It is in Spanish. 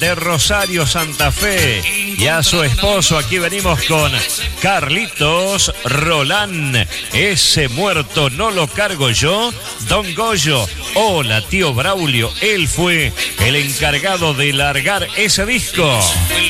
de Rosario, Santa Fe, y a su esposo. Aquí venimos con Carlitos Rolán. Ese muerto no lo cargo yo. Don Goyo, hola tío Braulio, él fue el encargado de largar ese disco.